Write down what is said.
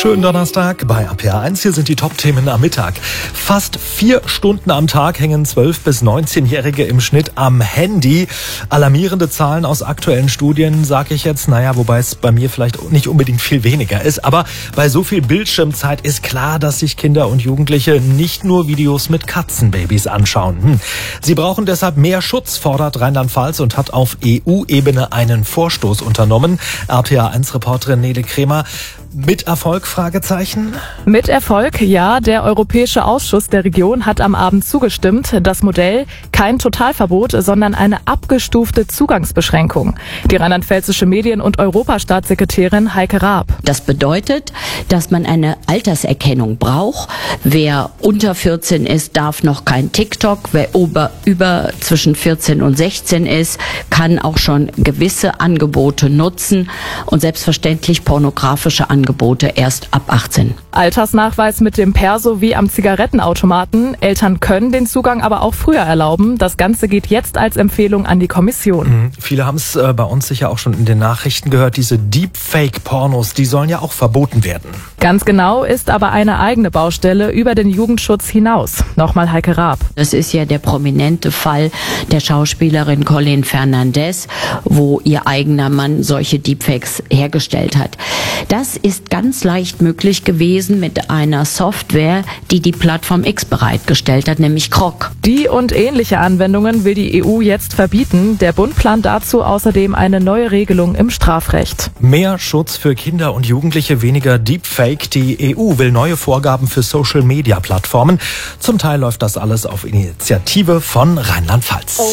Schönen Donnerstag bei RPA1. Hier sind die Top-Themen am Mittag. Fast 4 Stunden am Tag hängen 12- bis 19-Jährige im Schnitt am Handy. Alarmierende Zahlen aus aktuellen Studien, sage ich jetzt. Wobei es bei mir vielleicht nicht unbedingt viel weniger ist. Aber bei so viel Bildschirmzeit ist klar, dass sich Kinder und Jugendliche nicht nur Videos mit Katzenbabys anschauen. Sie brauchen deshalb mehr Schutz, fordert Rheinland-Pfalz und hat auf EU-Ebene einen Vorstoß unternommen. RPA1-Reporterin Nele Kremer. Mit Erfolg? Fragezeichen? Mit Erfolg, ja. Der Europäische Ausschuss der Region hat am Abend zugestimmt. Das Modell kein Totalverbot, sondern eine abgestufte Zugangsbeschränkung. Die rheinland-pfälzische Medien- und Europastaatssekretärin Heike Raab. Das bedeutet, dass man eine Alterserkennung braucht. Wer unter 14 ist, darf noch kein TikTok. Wer über zwischen 14 und 16 ist, kann auch schon gewisse Angebote nutzen und selbstverständlich pornografische Angebote erst ab 18. Altersnachweis mit dem Perso wie am Zigarettenautomaten. Eltern können den Zugang aber auch früher erlauben. Das Ganze geht jetzt als Empfehlung an die Kommission. Viele haben es bei uns sicher auch schon in den Nachrichten gehört. Diese Deepfake-Pornos, die sollen ja auch verboten werden. Ganz genau, ist aber eine eigene Baustelle über den Jugendschutz hinaus. Nochmal Heike Raab. Das ist ja der prominente Fall der Schauspielerin Colleen Fernandez, wo ihr eigener Mann solche Deepfakes hergestellt hat. Das ist ganz leicht möglich gewesen mit einer Software, die die Plattform X bereitgestellt hat, nämlich Grok. Die und ähnliche Anwendungen will die EU jetzt verbieten. Der Bund plant dazu außerdem eine neue Regelung im Strafrecht. Mehr Schutz für Kinder und Jugendliche, weniger Deepfake. Die EU will neue Vorgaben für Social-Media-Plattformen. Zum Teil läuft das alles auf Initiative von Rheinland-Pfalz.